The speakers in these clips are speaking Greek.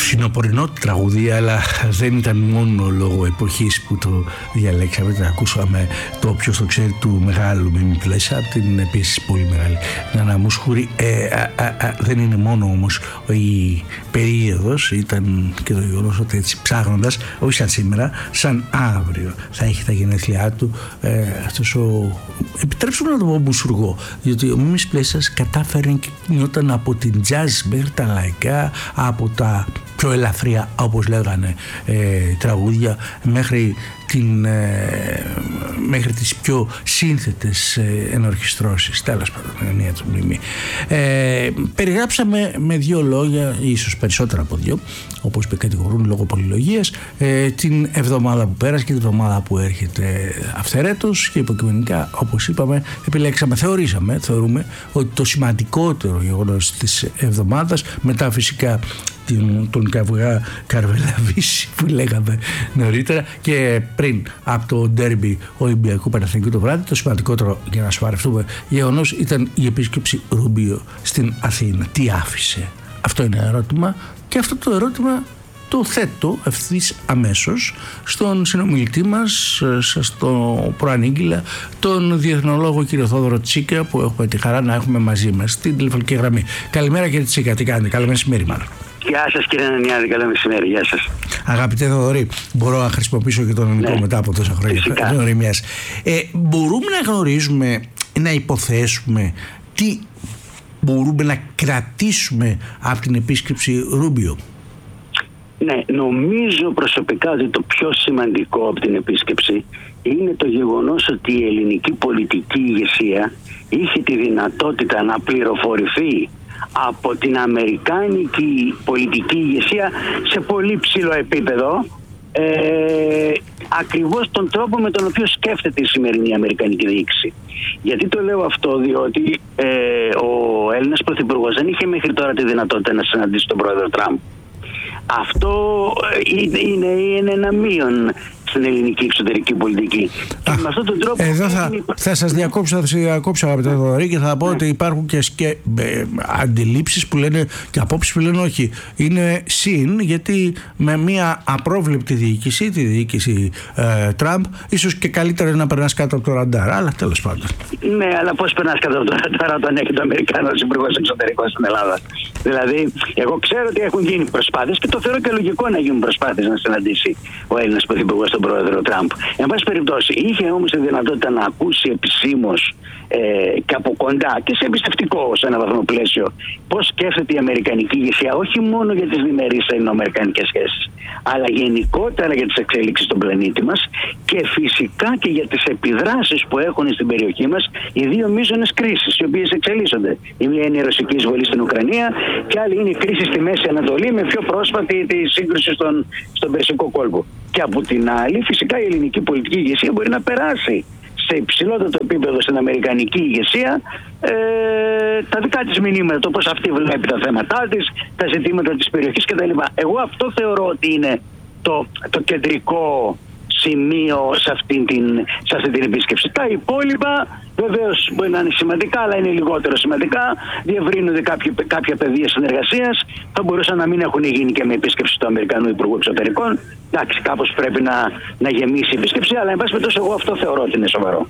φθινοπορεινό τραγούδι, αλλά δεν ήταν μόνο λόγω εποχής που το διαλέξαμε. Το ακούσαμε το «Όποιος το ξέρει» του μεγάλου Μίμη Πλέσσα, από την επίσης πολύ μεγάλη Νάνα Μουσχούρη. Δεν είναι μόνο όμως η περίοδος, ήταν και το γεγονός ότι έτσι ψάχνοντας, όχι σαν σήμερα, σαν αύριο θα έχει τα γενέθλιά του αυτός ο, επιτρέψτε να το πω, μουσουργό, διότι ο Μίμης Πλέσσας κατάφερε και κινιόταν από την jazz μέχρι τα λαϊκά, από τα πιο ελαφριά, όπως λέγανε, τραγούδια, μέχρι τις πιο σύνθετες ενορχιστρώσεις. Τέλος πάντων, ενία του Μίμη. Περιγράψαμε με δύο λόγια, ίσως περισσότερα από δύο, όπως κατηγορούν λόγω πολυλογίας, την εβδομάδα που πέρασε και την εβδομάδα που έρχεται αυθερέτως, και υποκειμενικά, όπως είπαμε, θεωρούμε ότι το σημαντικότερο γεγονός της εβδομάδας, μετά φυσικά τον καυγά Καρβελαβίση που λέγαμε νωρίτερα και πριν από το ντέρμπι Ολυμπιακού Παναθηναϊκού το βράδυ, το σημαντικότερο για να σοβαρευτούμε γεγονός ήταν η επίσκεψη Ρούμπιο στην Αθήνα. Τι άφησε? Αυτό είναι ερώτημα, και αυτό το ερώτημα το θέτω ευθύς αμέσως στον συνομιλητή μας, σας το προανήγγειλα, τον διεθνολόγο κύριο Θόδωρο Τσίκα, που έχουμε τη χαρά να έχουμε μαζί μας στην τηλεφωνική γραμμή. Καλημέρα κύριε Τσίκα, τι κάνετε? Καλό μεσημέρι μάλλον. Γεια σας κύριε Νανιάδη, καλό μεσημέρι, γεια σας. Αγαπητέ Θοδωρή, μπορώ να χρησιμοποιήσω και τον ελληνικό μετά από τόσα χρόνια γνωριμίας. Μπορούμε να γνωρίζουμε, να υποθέσουμε τι μπορούμε να κρατήσουμε από την επίσκεψη Ρούμπιο? Ναι, νομίζω προσωπικά ότι το πιο σημαντικό από την επίσκεψη είναι το γεγονός ότι η ελληνική πολιτική ηγεσία είχε τη δυνατότητα να πληροφορηθεί από την αμερικάνικη πολιτική ηγεσία σε πολύ ψηλό επίπεδο ακριβώς τον τρόπο με τον οποίο σκέφτεται η σημερινή αμερικανική διοίκηση. Γιατί το λέω αυτό? Διότι ο Έλληνας Πρωθυπουργός δεν είχε μέχρι τώρα τη δυνατότητα να συναντήσει τον πρόεδρο Τραμπ. Αυτό είναι ένα μείον στην ελληνική εξωτερική πολιτική. Και με αυτόν τον τρόπο. Εδώ θα σας διακόψω, αγαπητέ Θοδωρή, και θα πω ότι υπάρχουν και αντιλήψεις που λένε και απόψεις που λένε όχι. Είναι συν, γιατί με μια απρόβλεπτη διοίκηση, τη διοίκηση Τραμπ, ίσως και καλύτερα να περνάς κάτω από το ραντάρ. Αλλά τέλος πάντων. Ναι, αλλά πώς περνάς κάτω από το ραντάρ όταν έχει το Αμερικάνος Υπουργός Εξωτερικών στην Ελλάδα? Δηλαδή, εγώ ξέρω ότι έχουν γίνει προσπάθειες και το θεωρώ και λογικό να γίνουν προσπάθειες να συναντήσει ο Έλληνας Πρωθυπουργός τον πρόεδρο Τραμπ. Εν πάση περιπτώσει, είχε όμως τη δυνατότητα να ακούσει επισήμως και από κοντά και σε εμπιστευτικό σε ένα βαθμό πλαίσιο πώς σκέφτεται η αμερικανική ηγεσία, όχι μόνο για τις διμερείς ελληνοαμερικανικές σχέσεις, αλλά γενικότερα για τις εξέλιξεις στον πλανήτη μας και φυσικά και για τις επιδράσεις που έχουν στην περιοχή μας οι δύο μείζονες κρίσεις οι οποίες εξελίσσονται. Η μία είναι η ρωσική εισβολή στην Ουκρανία και άλλη είναι η κρίση στη Μέση Ανατολή, με πιο πρόσφατη τη σύγκρουση στον Περσικό κόλπο. Και από την άλλη, φυσικά η ελληνική πολιτική ηγεσία μπορεί να περάσει σε υψηλότερο επίπεδο στην αμερικανική ηγεσία τα δικά της μηνύματα, το πώς αυτή βλέπει τα θέματά της, τα ζητήματα της περιοχής κτλ. Εγώ αυτό θεωρώ ότι είναι το κεντρικό σημείο σε αυτή την επίσκεψη. Τα υπόλοιπα βεβαίως μπορεί να είναι σημαντικά, αλλά είναι λιγότερο σημαντικά. Διευρύνονται κάποια πεδία συνεργασίας. Θα μπορούσαν να μην έχουν γίνει και με επίσκεψη του Αμερικανού Υπουργού Εξωτερικών. Εντάξει, κάπως πρέπει να γεμίσει η επίσκεψη, αλλά εν πάση περιπτώσει εγώ αυτό θεωρώ ότι είναι σοβαρό.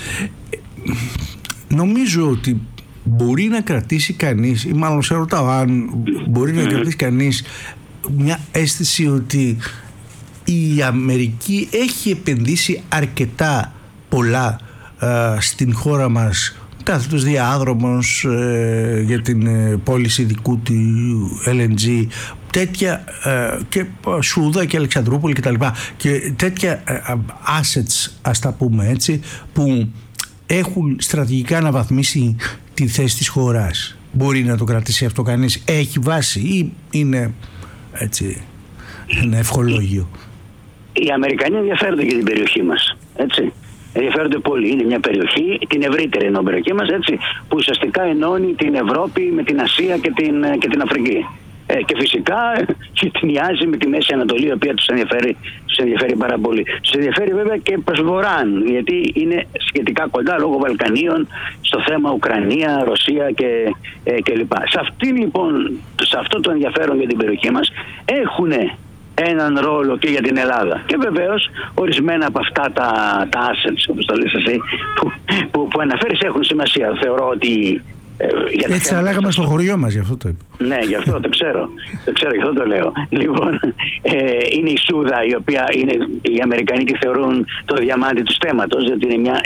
Νομίζω ότι μπορεί να κρατήσει κανείς, ή μάλλον σε ρωτάω αν μπορεί να κρατήσει κανείς μια αίσθηση ότι η Αμερική έχει επενδύσει αρκετά πολλά στην χώρα μας, κάθετος διάδρομος για την πώληση δικού του LNG, τέτοια και Σούδα και Αλεξανδρούπολη και τα λοιπά, και τέτοια assets, ας τα πούμε έτσι, που έχουν στρατηγικά αναβαθμίσει τη θέση της χώρας. Μπορεί να το κρατήσει αυτό κανείς? Έχει βάση ή είναι έτσι ένα ευχολόγιο? Οι Αμερικανοί ενδιαφέρονται για την περιοχή μας, έτσι. Ενδιαφέρονται πολύ. Είναι μια περιοχή, την ευρύτερη εννοώ περιοχή μας, έτσι, που ουσιαστικά ενώνει την Ευρώπη με την Ασία και την Αφρική. Και φυσικά γειτονιάζει με τη Μέση Ανατολή, η οποία τους ενδιαφέρει πάρα πολύ. Τους ενδιαφέρει βέβαια και προς βορράν, γιατί είναι σχετικά κοντά λόγω Βαλκανίων στο θέμα Ουκρανία, Ρωσία κλπ. Σε αυτό το ενδιαφέρον για την περιοχή μας έχουν έναν ρόλο και για την Ελλάδα. Και βεβαίως ορισμένα από αυτά τα assets, όπως το λες εσύ, που αναφέρεις, έχουν σημασία. Θεωρώ ότι έτσι θα λέγαμε στο χωριό μας, γι' αυτό το είπα. Ναι, γι' αυτό το ξέρω, γι' αυτό το λέω. Λοιπόν, είναι η Σούδα, η οποία οι Αμερικανοί τη θεωρούν το διαμάντι του στέματος, διότι είναι μια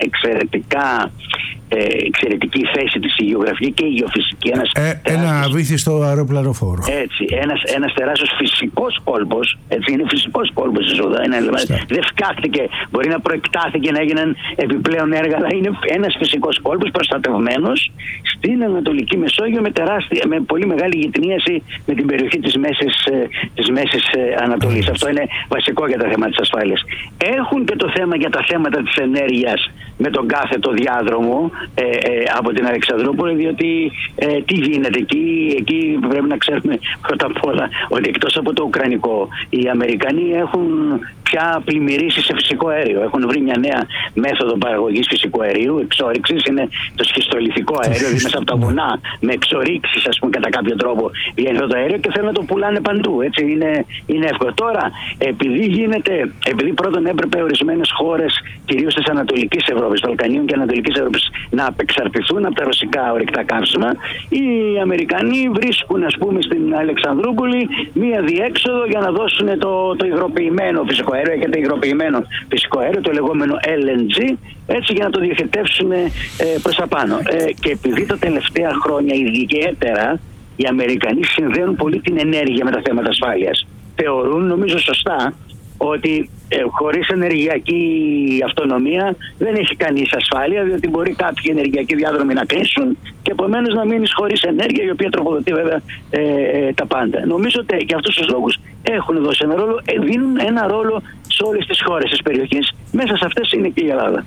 εξαιρετική θέση της, η γεωγραφική και η γεωφυσική. Ένα βύθιστο αεροπλανοφόρο. Έτσι, ένας τεράστιος φυσικός κόλπος, έτσι, είναι φυσικός κόλπος η Σούδα. Δεν φτιάχτηκε, μπορεί να προεκτάθηκε να έγιναν επιπλέον έργα, αλλά είναι ένας φυσικός κόλπος προστατευμένος στην Ανατολική Μεσόγειο με πολύ μεγάλη γειτονίαση με την περιοχή της Μέσης Ανατολής. Αυτό είναι βασικό για τα θέματα της ασφάλειας. Έχουν και το θέμα για τα θέματα της ενέργειας με τον κάθετο διάδρομο από την Αλεξανδρούπολη, διότι τι γίνεται εκεί πρέπει να ξέρουμε πρώτα απ' όλα ότι εκτός από το ουκρανικό, οι Αμερικανοί έχουν πια πλημμυρίσει σε φυσικό αέριο. Έχουν βρει μια νέα μέθοδο παραγωγής φυσικού αερίου, εξόρυξης, είναι το σχιστολιθικό αέριο, δηλαδή μέσα από τα βουνά, με εξορίξεις, ας πούμε, κατά κάποιο τρόπο βγαίνει αυτό το αέριο και θέλουν να το πουλάνε παντού. Έτσι είναι εύκολο. Τώρα, επειδή πρώτον έπρεπε ορισμένες χώρες, κυρίως της Ανατολικής Ευρώπης, των Βαλκανίων και Ανατολικής Ευρώπης, να απεξαρτηθούν από τα ρωσικά ορυκτά καύσιμα, οι Αμερικανοί βρίσκουν, ας πούμε, στην Αλεξανδρούπολη μία διέξοδο για να δώσουν το υγροποιημένο φυσικό αέριο. Έχετε υγροποιημένο φυσικό αέριο, το λεγόμενο LNG, έτσι, για να το διοχετεύσουν προς τα πάνω. Και επειδή τα τελευταία χρόνια ιδιαίτερα οι Αμερικανοί συνδέουν πολύ την ενέργεια με τα θέματα ασφάλειας, θεωρούν, νομίζω σωστά, ότι χωρίς ενεργειακή αυτονομία δεν έχει κανείς ασφάλεια, διότι μπορεί κάποιοι ενεργειακοί διάδρομοι να κλείσουν και επομένως να μείνεις χωρίς ενέργεια, η οποία τροφοδοτεί βέβαια τα πάντα. Νομίζω ότι για αυτούς τους λόγους έχουν δώσει ένα ρόλο, δίνουν ένα ρόλο σε όλες τις χώρες της περιοχής. Μέσα σε αυτές είναι και η Ελλάδα.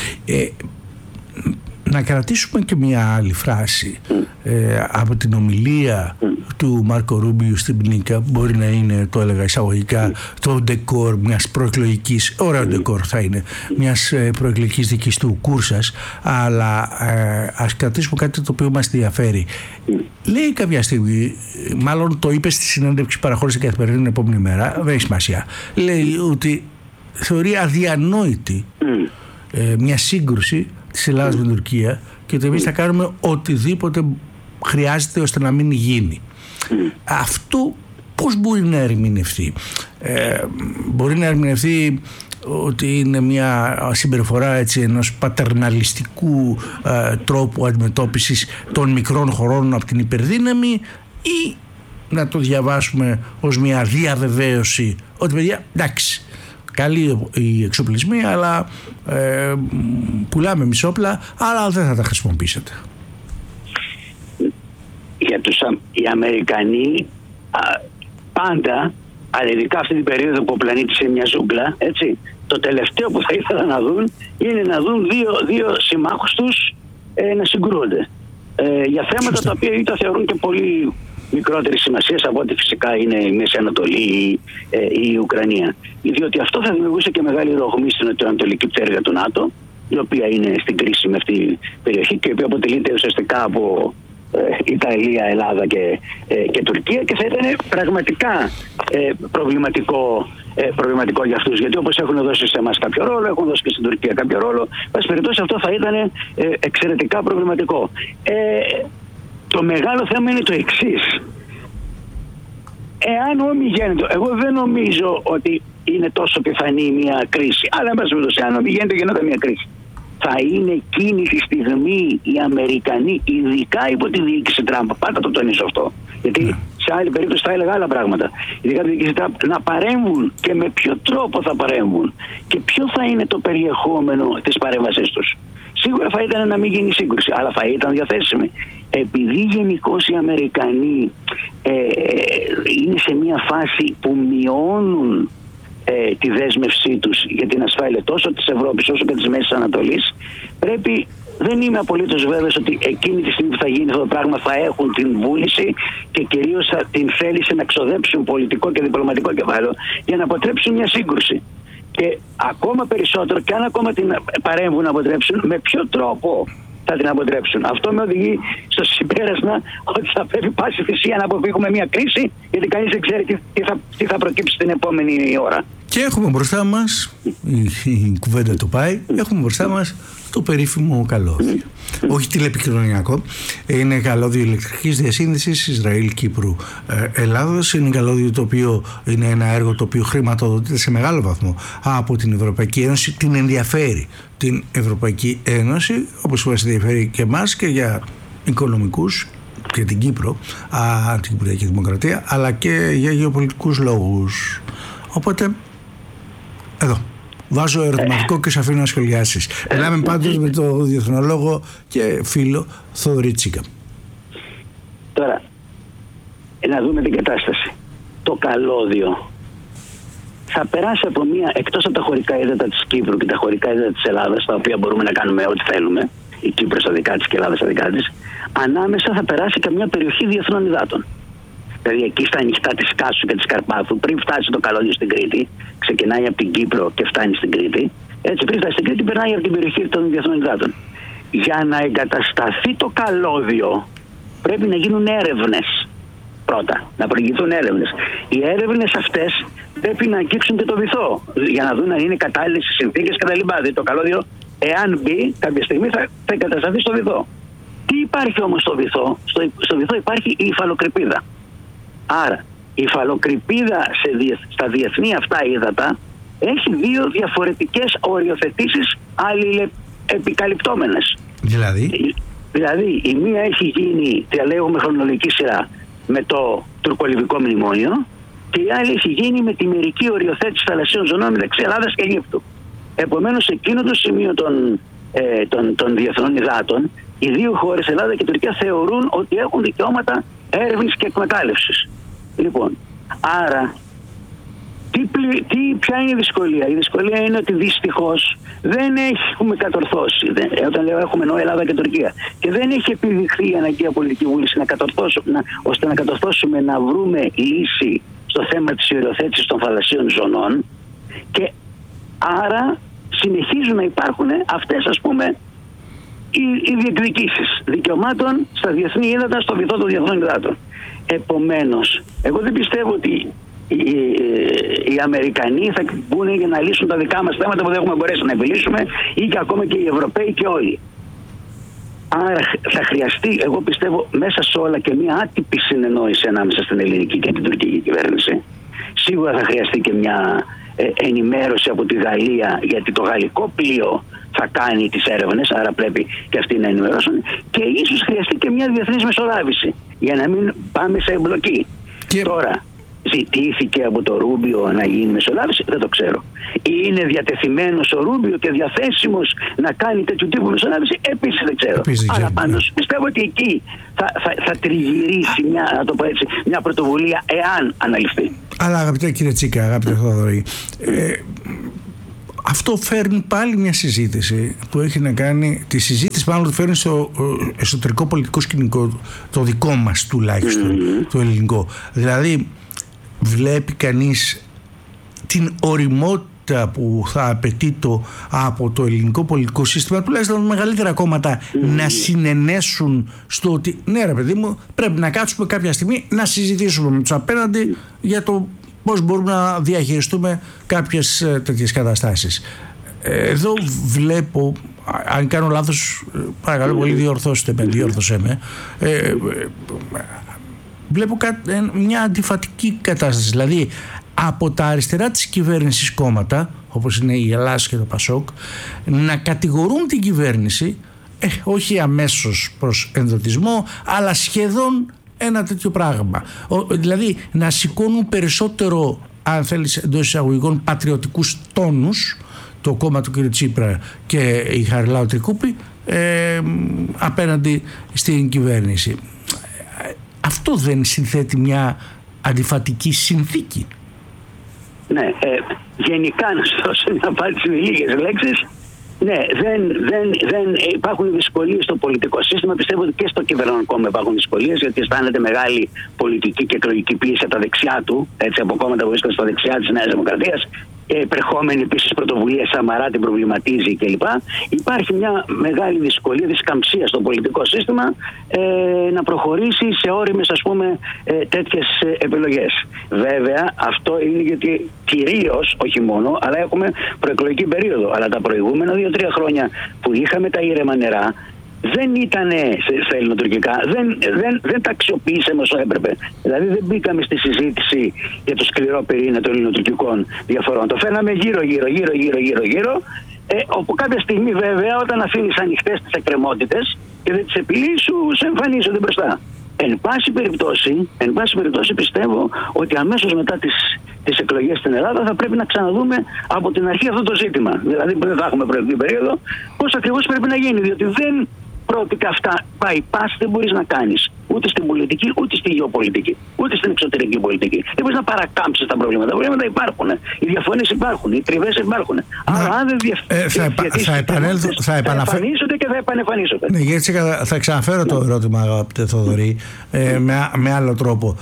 Να κρατήσουμε και μια άλλη φράση από την ομιλία του Μάρκο Ρούμπιου στην Πνίκα, που μπορεί να είναι, το έλεγα εισαγωγικά, το ντεκόρ μιας προεκλογικής, ωραίο ντεκόρ θα είναι, μιας προεκλογικής δικής του Κούρσας, αλλά ας κρατήσουμε κάτι το οποίο μας ενδιαφέρει. Λέει κάποια στιγμή, μάλλον το είπε στη συνέντευξη παραχώρηση Καθημερινή την επόμενη μέρα, δεν έχει σημασία, λέει ότι θεωρεί αδιανόητη μια σύγκρουση της Ελλάδας με την Τουρκία και ότι εμείς θα κάνουμε οτιδήποτε χρειάζεται ώστε να μην γίνει. Αυτό πώς μπορεί να ερμηνευτεί? Μπορεί να ερμηνευτεί ότι είναι μια συμπεριφορά, έτσι, ενός πατερναλιστικού τρόπου αντιμετώπισης των μικρών χωρών από την υπερδύναμη, ή να το διαβάσουμε ως μια διαβεβαίωση ότι, παιδιά, εντάξει, καλή οι εξοπλισμοί, αλλά πουλάμε εμείς όπλα, αλλά δεν θα τα χρησιμοποιήσετε. Για οι Αμερικανοί πάντα, αλλά ειδικά αυτή την περίοδο που ο πλανήτης είναι μια ζούγκλα, έτσι, το τελευταίο που θα ήθελα να δουν είναι να δουν δύο συμμάχους τους να συγκρούονται για θέματα τα οποία τα θεωρούν και πολύ μικρότερη σημασία από ό,τι φυσικά είναι η Μέση Ανατολή ή η Ουκρανία. Διότι αυτό θα δημιουργούσε και μεγάλη ρογμή στην ανατολική πτέρυγα του ΝΑΤΟ, η οποία είναι στην κρίσιμη αυτή περιοχή και η οποία αποτελείται ουσιαστικά από Ιταλία, Ελλάδα και Τουρκία, και θα ήταν πραγματικά προβληματικό για αυτούς, γιατί όπως έχουν δώσει σε εμάς κάποιο ρόλο, έχουν δώσει και στην Τουρκία κάποιο ρόλο. Πάση περιπτώσει, αυτό θα ήταν εξαιρετικά προβληματικό. Το μεγάλο θέμα είναι το εξής. Εάν ομιγέννητο, εγώ δεν νομίζω ότι είναι τόσο πιθανή μια κρίση, αλλά αν ομιγέννητο γινόταν μια κρίση, θα είναι εκείνη τη στιγμή οι Αμερικανοί, ειδικά υπό τη διοίκηση Τραμπ, πάντα το τονίζω αυτό, γιατί σε άλλη περίπτωση θα έλεγα άλλα πράγματα, ειδικά τη διοίκηση Τραμπ, να παρέμβουν και με ποιο τρόπο θα παρέμβουν και ποιο θα είναι το περιεχόμενο της παρέμβασής τους. Σίγουρα θα ήταν να μην γίνει σύγκρουση, αλλά θα ήταν διαθέσιμη. Επειδή γενικώς οι Αμερικανοί είναι σε μια φάση που μειώνουν τη δέσμευσή τους για την ασφάλεια τόσο της Ευρώπης όσο και της Μέσης Ανατολής, πρέπει δεν είμαι απολύτως βέβαιος ότι εκείνη τη στιγμή που θα γίνει αυτό το πράγμα θα έχουν την βούληση και κυρίως την θέληση να ξοδέψουν πολιτικό και διπλωματικό κεφάλαιο για να αποτρέψουν μια σύγκρουση. Και ακόμα περισσότερο, και αν ακόμα την παρέμβουν να αποτρέψουν, με ποιο τρόπο θα την αποτρέψουν. Αυτό με οδηγεί στο συμπέρασμα ότι θα πρέπει πάση θυσία να αποφύγουμε μια κρίση, γιατί κανείς δεν ξέρει τι θα προκύψει την επόμενη ώρα. Και έχουμε μπροστά μας, η κουβέντα το πάει, έχουμε μπροστά μας το περίφημο καλώδιο. Όχι τηλεπικοινωνιακό, είναι καλώδιο ηλεκτρικής διασύνδεσης Ισραήλ-Κύπρου-Ελλάδος. Είναι καλώδιο το οποίο είναι ένα έργο το οποίο χρηματοδοτείται σε μεγάλο βαθμό από την Ευρωπαϊκή Ένωση. Την ενδιαφέρει την Ευρωπαϊκή Ένωση, όπως μας ενδιαφέρει και εμάς και για οικονομικούς και την Κύπρο, την Κυπριακή Δημοκρατία, αλλά και για γεωπολιτικούς λόγους. Οπότε, εδώ βάζω ερωτηματικό και σε αφήνω να σχολιάσεις. Μιλάμε πάντως με τον διεθνολόγο και φίλο Θοδωρή Τσίκα. Τώρα, να δούμε την κατάσταση. Το καλώδιο θα περάσει από μια, εκτός από τα χωρικά ύδατα της Κύπρου και τα χωρικά ύδατα της Ελλάδας, τα οποία μπορούμε να κάνουμε ό,τι θέλουμε, η Κύπρος στα δικά της και η Ελλάδα στα δικά της, ανάμεσα θα περάσει και μια περιοχή διεθνών υδάτων. Δηλαδή εκεί στα ανοιχτά της Κάσου και της Καρπάθου, πριν φτάσει το καλώδιο στην Κρήτη, ξεκινάει από την Κύπρο και φτάνει στην Κρήτη. Έτσι, πριν φτάσει στην Κρήτη, περνάει από την περιοχή των διεθνών υδάτων. Για να εγκατασταθεί το καλώδιο, πρέπει να γίνουν έρευνες. Πρώτα, να προηγηθούν έρευνες. Οι έρευνες αυτές πρέπει να αγγίξουν και το βυθό, για να δουν αν είναι κατάλληλες οι συνθήκες κτλ. Δηλαδή το καλώδιο, εάν μπει, κάποια στιγμή θα εγκατασταθεί στο βυθό. Τι υπάρχει όμως στο βυθό? Στο βυθό υπάρχει η υφαλοκρηπίδα. Άρα, η υφαλοκρηπίδα στα διεθνή αυτά ύδατα έχει δύο διαφορετικές οριοθετήσεις αλληλεπικαλυπτόμενες. Δηλαδή, η μία έχει γίνει, τη λέω με χρονολογική σειρά, με το τουρκολιβικό μνημόνιο, και η άλλη έχει γίνει με τη μερική οριοθέτηση θαλασσίων ζωνών μεταξύ Ελλάδας και Αιγύπτου. Επομένως, σε εκείνο το σημείο των διεθνών υδάτων, οι δύο χώρες, Ελλάδα και Τουρκία, θεωρούν ότι έχουν δικαιώματα έρευνης και εκμετάλλευσης. Λοιπόν, άρα, ποια είναι η δυσκολία? Η δυσκολία είναι ότι δυστυχώς δεν έχουμε κατορθώσει, όταν λέω έχουμε, εννοώ Ελλάδα και Τουρκία, και δεν έχει επιδειχθεί η αναγκαία πολιτική βούληση ώστε να κατορθώσουμε να βρούμε λύση στο θέμα της οριοθέτησης των θαλασσίων ζωνών, και άρα συνεχίζουν να υπάρχουν αυτές, ας πούμε, οι διεκδικήσεις δικαιωμάτων στα διεθνή ύδατα, στο βυθό των διεθνών υδάτων. Επομένως, εγώ δεν πιστεύω ότι οι Αμερικανοί θα μπουν για να λύσουν τα δικά μας θέματα που δεν έχουμε μπορέσει να επιλύσουμε, ή και ακόμα και οι Ευρωπαίοι και όλοι. Άρα θα χρειαστεί, εγώ πιστεύω, μέσα σε όλα και μια άτυπη συνεννόηση ανάμεσα στην ελληνική και την τουρκική κυβέρνηση. Σίγουρα θα χρειαστεί και μια ενημέρωση από τη Γαλλία, γιατί το γαλλικό πλοίο θα κάνει τις έρευνες, άρα πρέπει και αυτοί να ενημερώσουν, και ίσως χρειαστεί και μια διεθνής μεσολάβηση για να μην πάμε σε εμπλοκή. Τώρα, ζητήθηκε από το Ρούμπιο να γίνει μεσολάβηση? Δεν το ξέρω. Είναι διατεθειμένος ο Ρούμπιο και διαθέσιμος να κάνει τέτοιου τύπου μεσολάβηση? Επίσης δεν ξέρω. Αλλά πάντως πιστεύω ότι εκεί θα τριγυρίσει μια πρωτοβουλία, εάν αναλυφθεί. Αλλά αγαπητέ κύριε Τσίκα, αγαπητέ Θοδωρή, αυτό φέρνει πάλι μια συζήτηση που έχει να κάνει, τη συζήτηση μάλλον το φέρνει στο εσωτερικό πολιτικό σκηνικό, το δικό μας τουλάχιστον, το ελληνικό. Δηλαδή βλέπει κανείς την οριμότητα που θα απαιτεί από το ελληνικό πολιτικό σύστημα, τουλάχιστον μεγαλύτερα κόμματα, να συνενέσουν στο ότι ναι ρε παιδί μου, πρέπει να κάτσουμε κάποια στιγμή να συζητήσουμε με τους απέναντι για το πώς μπορούμε να διαχειριστούμε κάποιες τέτοιες καταστάσεις. Εδώ βλέπω, αν κάνω λάθος παρακαλώ πολύ διόρθωσέ με, βλέπω μια αντιφατική κατάσταση. Δηλαδή από τα αριστερά της κυβέρνησης κόμματα, όπως είναι η Ελλάδα και το Πασόκ, να κατηγορούν την κυβέρνηση, όχι αμέσως προς ενδοτισμό, αλλά σχεδόν ένα τέτοιο πράγμα. Δηλαδή να σηκώνουν περισσότερο, αν θέλεις εντός εισαγωγικών, πατριωτικούς τόνους το κόμμα του κ. Τσίπρα και η Χαριλάου Τρικούπη απέναντι στην κυβέρνηση. Αυτό δεν συνθέτει μια αντιφατική συνθήκη? Ναι, γενικά να σου δώσω μια απάντηση με λίγες λέξεις. Ναι, δεν υπάρχουν δυσκολίες στο πολιτικό σύστημα. Πιστεύω ότι και στο κυβερνών κόμμα υπάρχουν δυσκολίες, γιατί αισθάνεται μεγάλη πολιτική και εκλογική πίεση από τα δεξιά του, έτσι, από κόμματα που βρίσκονται στα δεξιά της Νέας Δημοκρατίας. Επερχόμενη επίσης πρωτοβουλία Σαμαρά την προβληματίζει κλπ. Υπάρχει μια μεγάλη δυσκολία της καμψίας στο πολιτικό σύστημα να προχωρήσει σε όριμες, ας πούμε, τέτοιες επιλογές. Βέβαια, αυτό είναι γιατί κυρίως, όχι μόνο, αλλά έχουμε προεκλογική περίοδο. Αλλά τα προηγούμενα 2-3 χρόνια που είχαμε τα ήρεμα νερά, δεν ήταν στα ελληνοτουρκικά, δεν τα αξιοποιήσαμε όσο έπρεπε. Δηλαδή δεν μπήκαμε στη συζήτηση για το σκληρό πυρήνα των ελληνοτουρκικών διαφορών. Το φέρναμε γύρω. Όπου κάποια στιγμή βέβαια, όταν αφήνεις ανοιχτές τις εκκρεμότητες και δεν τις επιλύεις, σου εμφανίζονται μπροστά. Εν πάση περιπτώσει πιστεύω ότι αμέσως μετά τις εκλογές στην Ελλάδα θα πρέπει να ξαναδούμε από την αρχή αυτό το ζήτημα. Δηλαδή που δεν θα έχουμε προεκλογική περίοδο, πώς ακριβώς πρέπει να γίνει, διότι δεν πρόκειται αυτά bypass, δεν μπορείς να κάνεις ούτε στην πολιτική, ούτε στη γεωπολιτική, ούτε στην εξωτερική πολιτική. Δεν μπορείς να παρακάμψεις τα προβλήματα. Τα προβλήματα υπάρχουν, οι διαφωνίες υπάρχουν, οι τριβές υπάρχουν. Αλλά αν δεν θα εμφανίζονται και θα επανεμφανίζονται. Ναι, γιατί θα ξαναφέρω το ερώτημα, αγαπητέ Θοδωρή, με άλλο τρόπο.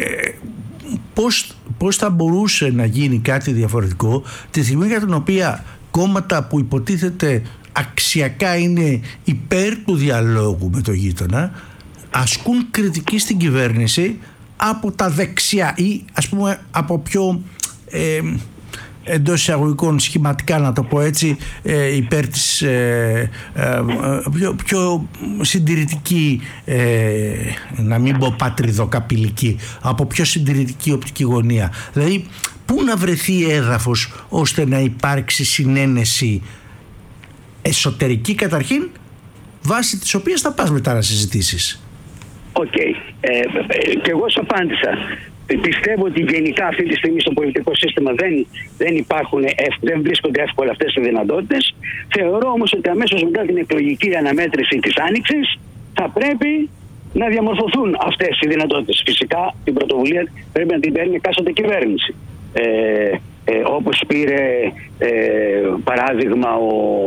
Πώς θα μπορούσε να γίνει κάτι διαφορετικό τη στιγμή για την οποία κόμματα που υποτίθεται αξιακά είναι υπέρ του διαλόγου με το γείτονα ασκούν κριτική στην κυβέρνηση από τα δεξιά ή, ας πούμε, από πιο εντός εισαγωγικών, σχηματικά να το πω έτσι, υπέρ της πιο συντηρητική, να μην πω πατριδοκαπηλική, από πιο συντηρητική οπτική γωνία. Δηλαδή πού να βρεθεί έδαφος ώστε να υπάρξει συνένεση εσωτερική καταρχήν, βάσει της οποίας θα πας μετά να συζητήσεις. Οκ. Και εγώ σου απάντησα. Πιστεύω ότι γενικά αυτή τη στιγμή στο πολιτικό σύστημα δεν βρίσκονται εύκολα αυτές οι δυνατότητες. Θεωρώ όμως ότι αμέσως μετά την εκλογική αναμέτρηση της Άνοιξης θα πρέπει να διαμορφωθούν αυτές οι δυνατότητες. Φυσικά την πρωτοβουλία πρέπει να την παίρνει εκάστοτε κυβέρνηση. Όπως πήρε παράδειγμα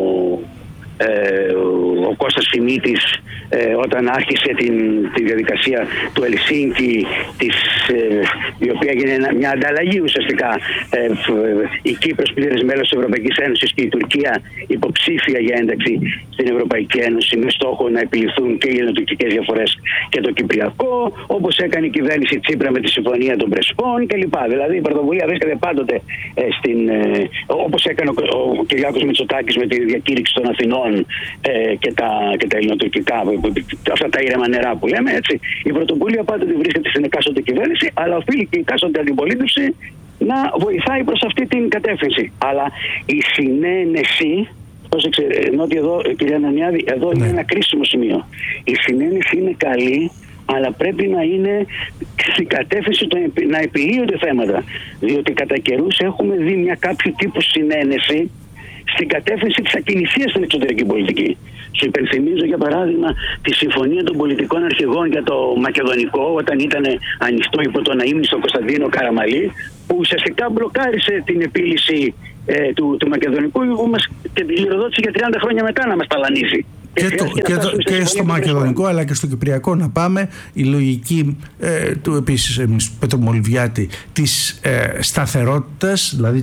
ο Κώστας Σιμίτης όταν άρχισε τη διαδικασία του Ελσίνκι, η οποία έγινε μια ανταλλαγή ουσιαστικά, η Κύπρος πλήρες μέλος της Ευρωπαϊκής Ένωσης και η Τουρκία υποψήφια για ένταξη στην Ευρωπαϊκή Ένωση, με στόχο να επιληθούν και οι ελληνοτουρκικές διαφορές και το Κυπριακό, όπως έκανε η κυβέρνηση Τσίπρα με τη Συμφωνία των Πρεσπών κλπ. Δηλαδή η πρωτοβουλία βρίσκεται πάντοτε όπως έκανε ο Κυριάκος Μητσοτάκης με τη διακήρυξη των Αθηνών και τα ελληνοτουρκικά, αυτά τα ήρεμα νερά που λέμε, έτσι. Η πρωτοβουλία πάντοτε βρίσκεται στην εκάστοτε κυβέρνηση, αλλά οφείλει και η εκάστοτε αντιπολίτευση να βοηθάει προς αυτή την κατεύθυνση. Αλλά η συνένεση, ενώ ότι εδώ, κυρία Ανανιάδη, εδώ είναι ένα κρίσιμο σημείο. Η συνένεση είναι καλή, αλλά πρέπει να είναι στην κατεύθυνση να επιλύονται θέματα. Διότι κατά καιρούς έχουμε δει μια κάποιο τύπου συνένεση στην κατεύθυνση της ακινησίας στην εξωτερική πολιτική. Σου υπενθυμίζω για παράδειγμα τη συμφωνία των πολιτικών αρχηγών για το μακεδονικό, όταν ήταν ανοιχτό υπό τον αείμνηστο Κωνσταντίνο Καραμαλή, που ουσιαστικά μπλοκάρισε την επίλυση του μακεδονικού και την λυροδότηση για 30 χρόνια μετά να μας ταλανίσει. Και στο μακεδονικό αλλά και στο κυπριακό να πάμε, η λογική του επίσης Πετρομολυβιάτη της σταθερότητας, δηλαδή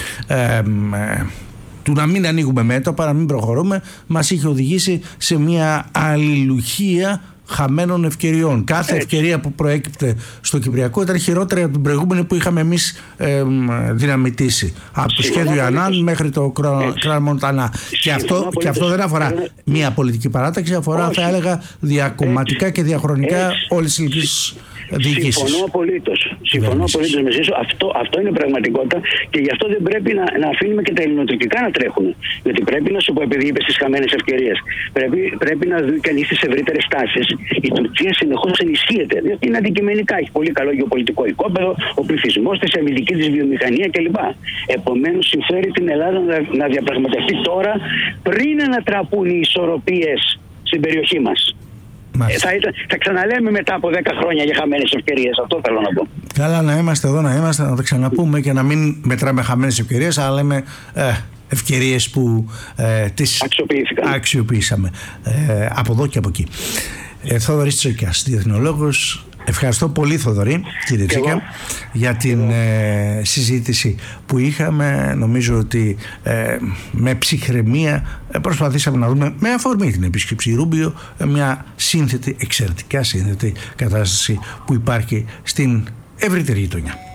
του να μην ανοίγουμε μέτωπα, να μην προχωρούμε, μας είχε οδηγήσει σε μια αλληλουχία χαμένων ευκαιριών. Κάθε ευκαιρία που προέκυπτε στο Κυπριακό ήταν χειρότερη από την προηγούμενη που είχαμε εμείς δυναμητήσει. Από το σχέδιο Ανάν μέχρι το Κραν Μοντανά. Και αυτό δεν αφορά μία πολιτική παράταξη, αφορά, θα έλεγα, διακομματικά και διαχρονικά όλες τις ηλικίες διοικήσεις. Συμφωνώ απολύτως με εσείς. Αυτό είναι πραγματικότητα και γι' αυτό δεν πρέπει να αφήνουμε και τα ελληνοτουρκικά να τρέχουν. Γιατί πρέπει να σου πω, επειδή είπες τις χαμένες ευκαιρίες, πρέπει να δει κανείς τις ευρύτερες τάσεις. Η Τουρκία συνεχώς ενισχύεται, διότι είναι αντικειμενικά. Έχει πολύ καλό γεωπολιτικό οικόπεδο, ο πληθυσμός της, η αμυντική της βιομηχανία κλπ. Επομένως, συμφέρει την Ελλάδα να διαπραγματευτεί τώρα, πριν ανατραπούν οι ισορροπίες στην περιοχή μας. Θα ξαναλέμε μετά από 10 χρόνια για χαμένες ευκαιρίες. Αυτό θέλω να πω. Καλά, να είμαστε εδώ, να τα ξαναπούμε και να μην μετράμε χαμένες ευκαιρίες, αλλά λέμε ευκαιρίες που τις αξιοποιήσαμε από εδώ και από εκεί. Θοδωρής Τσόικας, διεθνολόγος. Ευχαριστώ πολύ, Θοδωρή, κύριε Τσίκα, για την συζήτηση που είχαμε. Νομίζω ότι με ψυχραιμία προσπαθήσαμε να δούμε, με αφορμή την επίσκεψη Ρούμπιο, μια σύνθετη, εξαιρετικά σύνθετη κατάσταση που υπάρχει στην ευρύτερη γειτονιά.